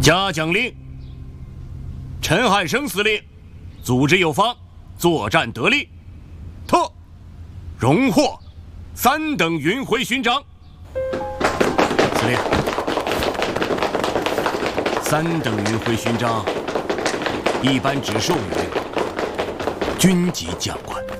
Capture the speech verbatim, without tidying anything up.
嘉奖令：陈汉生司令，组织有方，作战得力，特荣获三等云麾勋章。司令，三等云麾勋章一般只授予军级将官。